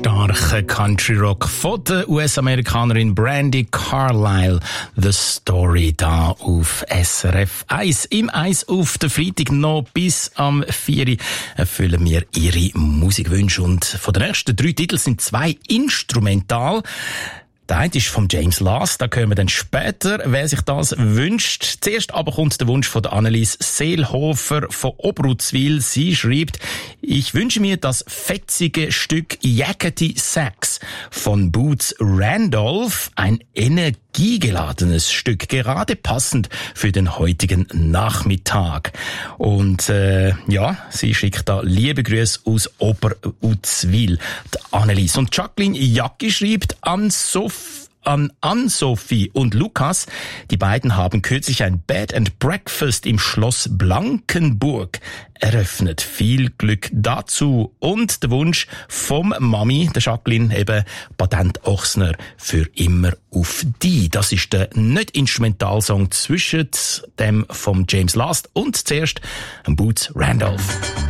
starken Country Rock von der US-Amerikanerin Brandi Carlile. The Story da auf SRF 1. Im 1 auf der Freitag noch bis am 4 erfüllen wir ihre Musikwünsche. Und von den nächsten 3 Titeln sind 2 instrumental. Der eine ist von James Last, da hören wir dann später, wer sich das wünscht. Zuerst aber kommt der Wunsch von der Annelies Seelhofer von Obrutzwil. Sie schreibt: Ich wünsche mir das fetzige Stück Yakety Sax von Boots Randolph, ein energiegeladenes Stück, gerade passend für den heutigen Nachmittag. Und sie schickt da liebe Grüße aus Oberutzwil, die Annelies. Und Jacqueline Jacki schreibt an Ann-Sophie und Lukas. Die beiden haben kürzlich ein Bed and Breakfast im Schloss Blankenburg eröffnet. Viel Glück dazu. Und der Wunsch vom Mami, der Jacqueline, eben Patent Ochsner, für immer auf die. Das ist der Nicht-Instrumentalsong zwischen dem vom James Last und zuerst Boots Randolph.